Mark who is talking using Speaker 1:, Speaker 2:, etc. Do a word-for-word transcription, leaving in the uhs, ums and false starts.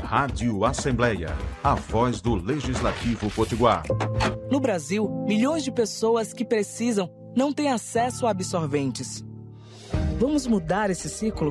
Speaker 1: Rádio Assembleia, a voz do Legislativo Potiguar.
Speaker 2: No Brasil, milhões de pessoas que precisam não têm acesso a absorventes. Vamos mudar esse ciclo?